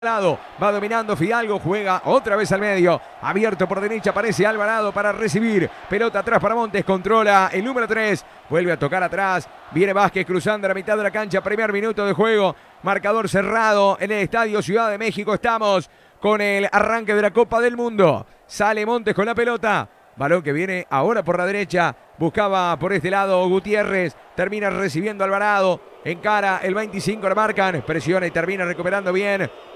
Lado, va dominando Fidalgo, juega otra vez al medio, abierto por derecha, aparece Alvarado para recibir, pelota atrás para Montes, controla el número 3, vuelve a tocar atrás, viene Vázquez cruzando la mitad de la cancha, primer minuto de juego, marcador cerrado en el Estadio Ciudad de México, estamos con el arranque de la Copa del Mundo, sale Montes con la pelota, balón que viene ahora por la derecha, buscaba por este lado Gutiérrez, termina recibiendo Alvarado, encara el 25, la marcan, presiona y termina recuperando bien